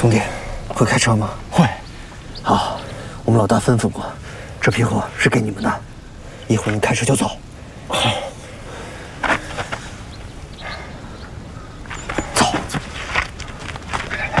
兄弟，会开车吗？ 会。 好，我们老大吩咐过，这批货是给你们的，一会儿你开车就走。 好。